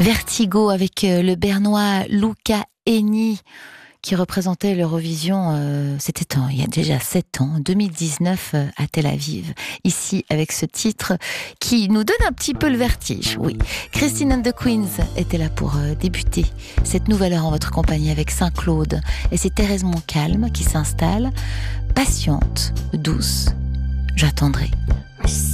Vertigo avec le Bernois Luca Hänni qui représentait l'Eurovision, il y a déjà 7 ans, en 2019 à Tel Aviv, ici avec ce titre qui nous donne un petit peu le vertige. Oui, Christine and the Queens était là pour débuter cette nouvelle heure en votre compagnie avec Saint-Claude. Et c'est Thérèse Montcalm qui s'installe, patiente, douce, j'attendrai.